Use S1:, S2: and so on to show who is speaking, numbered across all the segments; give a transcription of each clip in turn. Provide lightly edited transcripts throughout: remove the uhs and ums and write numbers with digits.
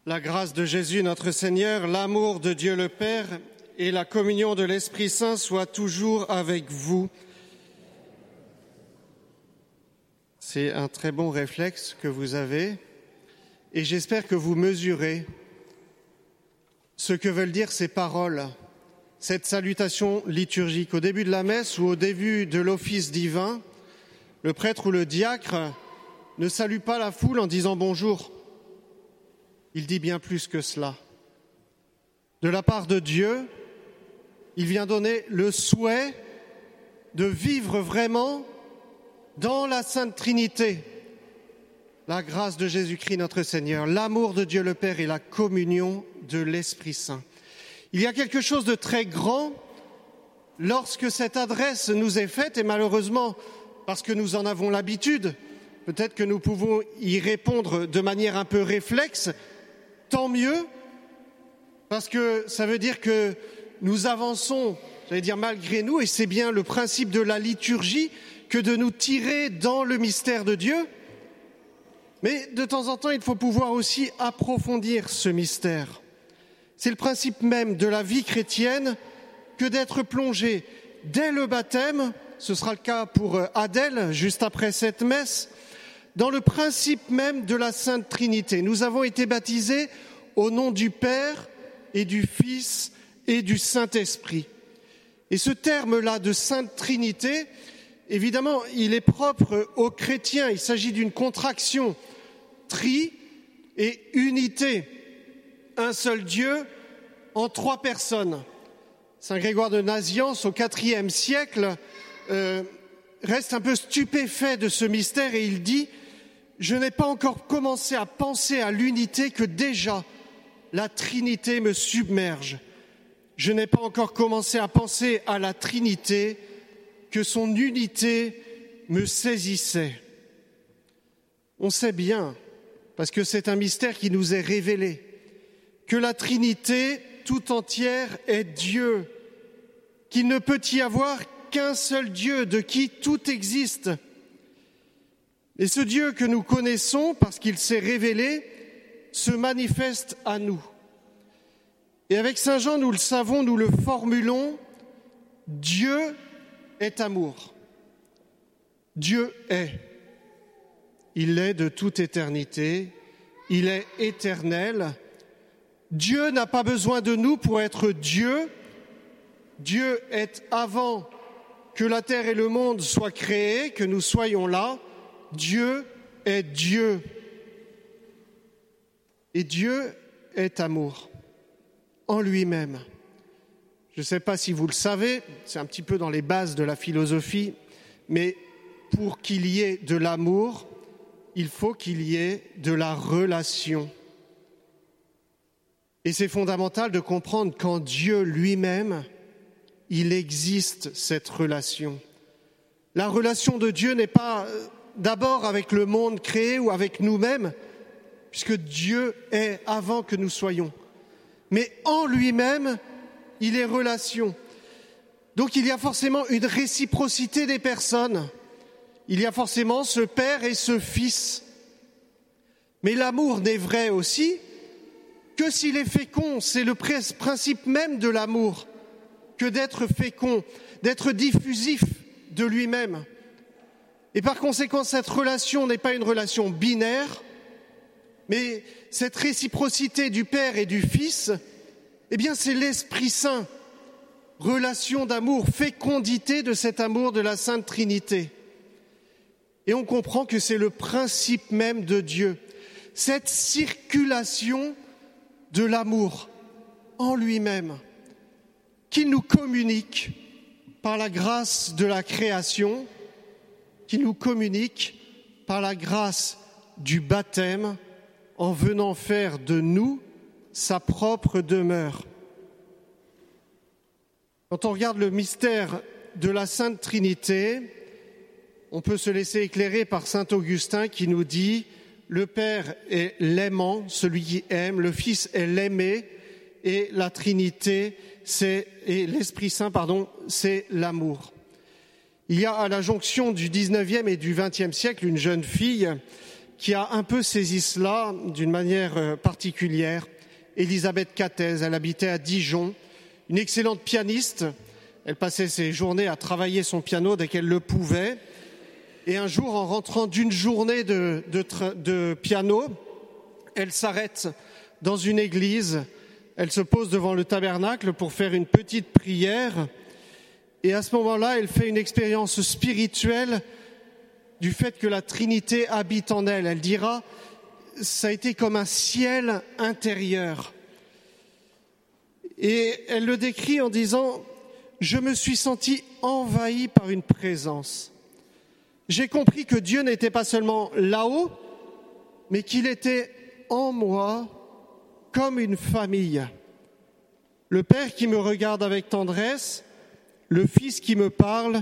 S1: La grâce de Jésus notre Seigneur, l'amour de Dieu le Père et la communion de l'Esprit Saint soient toujours avec vous. C'est un très bon réflexe que vous avez et j'espère que vous mesurez ce que veulent dire ces paroles, cette salutation liturgique. Au début de la messe ou au début de l'office divin, le prêtre ou le diacre ne salue pas la foule en disant bonjour. Il dit bien plus que cela. De la part de Dieu, il vient donner le souhait de vivre vraiment dans la Sainte Trinité, la grâce de Jésus-Christ notre Seigneur, l'amour de Dieu le Père et la communion de l'Esprit Saint. Il y a quelque chose de très grand lorsque cette adresse nous est faite et malheureusement, parce que nous en avons l'habitude, peut-être que nous pouvons y répondre de manière un peu réflexe. Tant mieux, parce que ça veut dire que nous avançons, j'allais dire malgré nous, et c'est bien le principe de la liturgie que de nous tirer dans le mystère de Dieu. Mais de temps en temps, il faut pouvoir aussi approfondir ce mystère. C'est le principe même de la vie chrétienne que d'être plongé dès le baptême, ce sera le cas pour Adèle, juste après cette messe, dans le principe même de la Sainte Trinité. Nous avons été baptisés au nom du Père et du Fils et du Saint-Esprit. Et ce terme-là de Sainte Trinité, évidemment, il est propre aux chrétiens. Il s'agit d'une contraction, tri et unité. Un seul Dieu en trois personnes. Saint Grégoire de Nazianze, au IVe siècle, reste un peu stupéfait de ce mystère et il dit « Je n'ai pas encore commencé à penser à l'unité que déjà la Trinité me submerge. Je n'ai pas encore commencé à penser à la Trinité que son unité me saisissait. » On sait bien, parce que c'est un mystère qui nous est révélé, que la Trinité tout entière est Dieu, qu'il ne peut y avoir qu'un seul Dieu de qui tout existe. Et ce Dieu que nous connaissons, parce qu'il s'est révélé, se manifeste à nous. Et avec Saint Jean, nous le savons, nous le formulons, Dieu est amour. Dieu est. Il est de toute éternité, il est éternel. Dieu n'a pas besoin de nous pour être Dieu. Dieu est avant que la terre et le monde soient créés, que nous soyons là. Dieu est Dieu. Et Dieu est amour en lui-même. Je ne sais pas si vous le savez, c'est un petit peu dans les bases de la philosophie, mais pour qu'il y ait de l'amour, il faut qu'il y ait de la relation. Et c'est fondamental de comprendre qu'en Dieu lui-même, il existe cette relation. La relation de Dieu n'est pas d'abord avec le monde créé ou avec nous-mêmes, puisque Dieu est avant que nous soyons. Mais en lui-même, il est relation. Donc il y a forcément une réciprocité des personnes. Il y a forcément ce Père et ce Fils. Mais l'amour n'est vrai aussi que s'il est fécond. C'est le principe même de l'amour que d'être fécond, d'être diffusif de lui-même. Et par conséquent, cette relation n'est pas une relation binaire, mais cette réciprocité du Père et du Fils, eh bien c'est l'Esprit Saint, relation d'amour, fécondité de cet amour de la Sainte Trinité. Et on comprend que c'est le principe même de Dieu, cette circulation de l'amour en lui-même, qu'il nous communique par la grâce de la création, qui nous communique par la grâce du baptême en venant faire de nous sa propre demeure. Quand on regarde le mystère de la Sainte Trinité, on peut se laisser éclairer par saint Augustin qui nous dit « Le Père est l'aimant, celui qui aime, le Fils est l'aimé et la Trinité, et l'Esprit Saint, c'est l'amour. » Il y a à la jonction du 19e et du 20e siècle une jeune fille qui a un peu saisi cela d'une manière particulière. Elisabeth Cattez, elle habitait à Dijon, une excellente pianiste. Elle passait ses journées à travailler son piano dès qu'elle le pouvait. Et un jour, en rentrant d'une journée de piano, elle s'arrête dans une église. Elle se pose devant le tabernacle pour faire une petite prière. Et à ce moment-là, elle fait une expérience spirituelle du fait que la Trinité habite en elle. Elle dira, ça a été comme un ciel intérieur. Et elle le décrit en disant, je me suis sentie envahie par une présence. J'ai compris que Dieu n'était pas seulement là-haut, mais qu'il était en moi comme une famille. Le Père qui me regarde avec tendresse, le Fils qui me parle,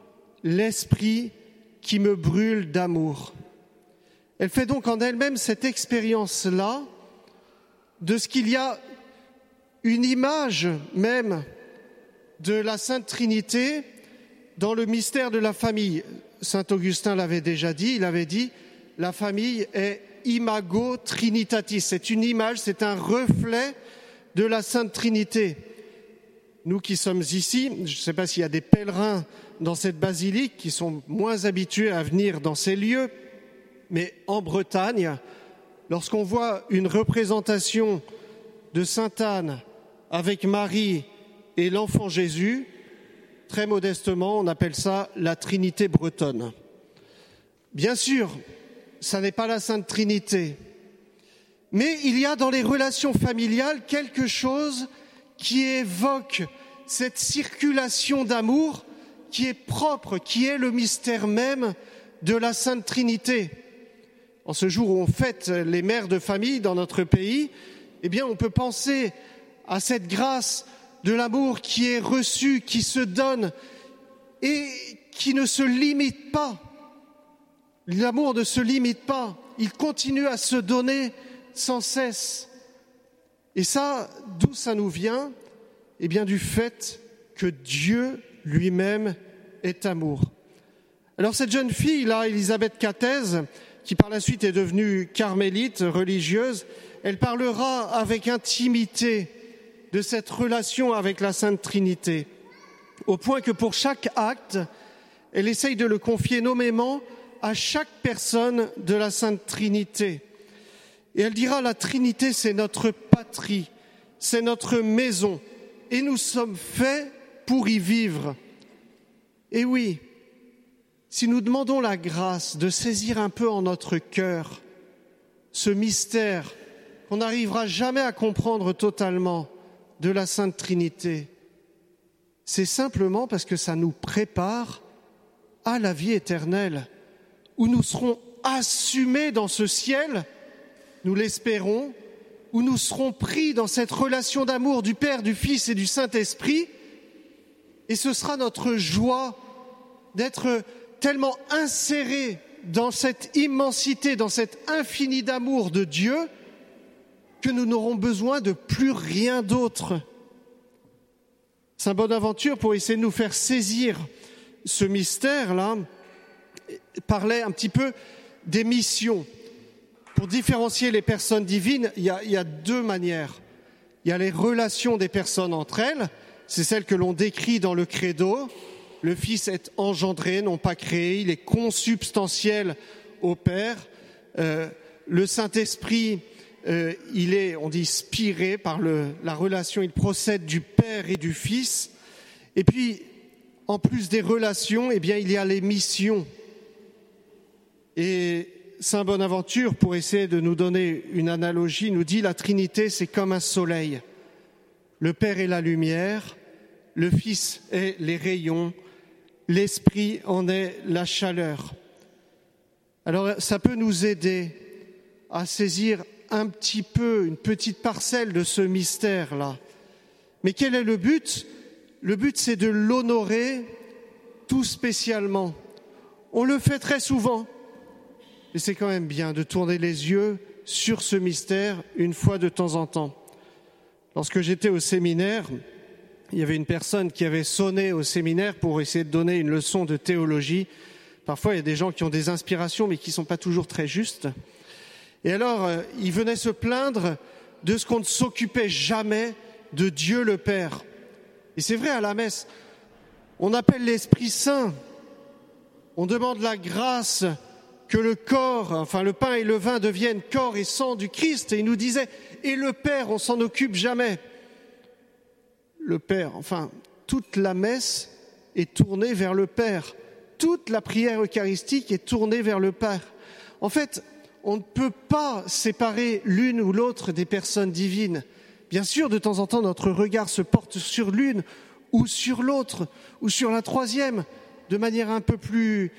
S1: l'Esprit qui me brûle d'amour. Elle fait donc en elle-même cette expérience-là de ce qu'il y a une image même de la Sainte Trinité dans le mystère de la famille. Saint Augustin l'avait déjà dit, il avait dit « la famille est imago trinitatis », c'est une image, c'est un reflet de la Sainte Trinité. Nous qui sommes ici, je ne sais pas s'il y a des pèlerins dans cette basilique qui sont moins habitués à venir dans ces lieux, mais en Bretagne, lorsqu'on voit une représentation de Sainte Anne avec Marie et l'enfant Jésus, très modestement, on appelle ça la Trinité bretonne. Bien sûr, ça n'est pas la Sainte Trinité, mais il y a dans les relations familiales quelque chose qui évoque cette circulation d'amour qui est propre, qui est le mystère même de la Sainte Trinité. En ce jour où on fête les mères de famille dans notre pays, eh bien, on peut penser à cette grâce de l'amour qui est reçu, qui se donne et qui ne se limite pas. L'amour ne se limite pas, il continue à se donner sans cesse. Et ça, d'où ça nous vient ? Eh bien, du fait que Dieu lui-même est amour. Alors cette jeune fille-là, Elisabeth Cattez, qui par la suite est devenue carmélite religieuse, elle parlera avec intimité de cette relation avec la Sainte Trinité, au point que pour chaque acte, elle essaye de le confier nommément à chaque personne de la Sainte Trinité. Et elle dira, la Trinité, c'est notre patrie, c'est notre maison, et nous sommes faits pour y vivre. Et oui, si nous demandons la grâce de saisir un peu en notre cœur ce mystère qu'on n'arrivera jamais à comprendre totalement de la Sainte Trinité, c'est simplement parce que ça nous prépare à la vie éternelle, où nous serons assumés dans ce ciel, nous l'espérons, où nous serons pris dans cette relation d'amour du Père, du Fils et du Saint-Esprit, et ce sera notre joie d'être tellement insérés dans cette immensité, dans cet infini d'amour de Dieu, que nous n'aurons besoin de plus rien d'autre. Saint Bonaventure, pour essayer de nous faire saisir ce mystère-là, parlait un petit peu des missions. Pour différencier les personnes divines, il y a deux manières. Il y a les relations des personnes entre elles, c'est celles que l'on décrit dans le credo. Le Fils est engendré, non pas créé, il est consubstantiel au Père. Le Saint-Esprit, il est, on dit, spiré par la relation, il procède du Père et du Fils. Et puis, en plus des relations, eh bien, il y a les missions. Et Saint Bonaventure, pour essayer de nous donner une analogie, nous dit la Trinité, c'est comme un soleil. Le Père est la lumière, le Fils est les rayons, l'Esprit en est la chaleur. Alors, ça peut nous aider à saisir un petit peu, une petite parcelle de ce mystère-là. Mais quel est le but ? Le but, c'est de l'honorer tout spécialement. On le fait très souvent. Et c'est quand même bien de tourner les yeux sur ce mystère une fois de temps en temps. Lorsque j'étais au séminaire, il y avait une personne qui avait sonné au séminaire pour essayer de donner une leçon de théologie. Parfois, il y a des gens qui ont des inspirations, mais qui ne sont pas toujours très justes. Et alors, ils venaient se plaindre de ce qu'on ne s'occupait jamais de Dieu le Père. Et c'est vrai, à la messe, on appelle l'Esprit Saint, on demande la grâce que le corps, enfin le pain et le vin deviennent corps et sang du Christ. Et il nous disait, et le Père, on s'en occupe jamais. Le Père, enfin, toute la messe est tournée vers le Père. Toute la prière eucharistique est tournée vers le Père. En fait, on ne peut pas séparer l'une ou l'autre des personnes divines. Bien sûr, de temps en temps, notre regard se porte sur l'une ou sur l'autre, ou sur la troisième, de manière un peu plus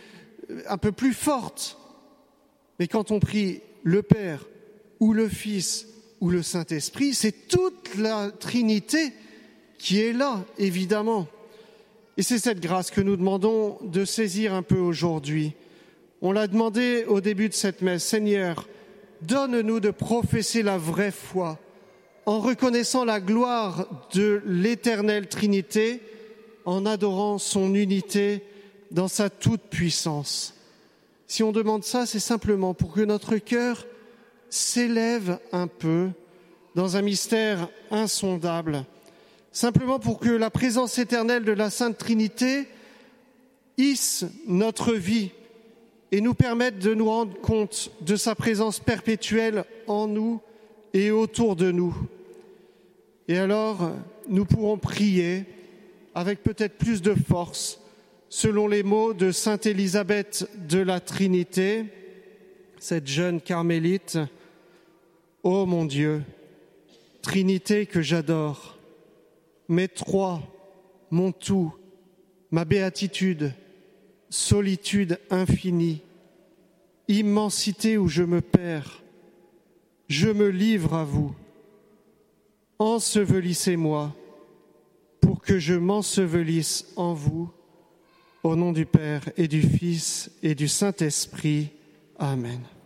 S1: forte. Mais quand on prie le Père, ou le Fils, ou le Saint-Esprit, c'est toute la Trinité qui est là, évidemment. Et c'est cette grâce que nous demandons de saisir un peu aujourd'hui. On l'a demandé au début de cette messe. Seigneur, donne-nous de professer la vraie foi en reconnaissant la gloire de l'éternelle Trinité, en adorant son unité dans sa toute-puissance. Si on demande ça, c'est simplement pour que notre cœur s'élève un peu dans un mystère insondable, simplement pour que la présence éternelle de la Sainte Trinité hisse notre vie et nous permette de nous rendre compte de sa présence perpétuelle en nous et autour de nous. Et alors, nous pourrons prier avec peut-être plus de force, selon les mots de sainte Élisabeth de la Trinité, cette jeune carmélite. Ô mon Dieu, Trinité que j'adore, mes trois, mon tout, ma béatitude, solitude infinie, immensité où je me perds, je me livre à vous. Ensevelissez-moi pour que je m'ensevelisse en vous, au nom du Père et du Fils et du Saint-Esprit. Amen.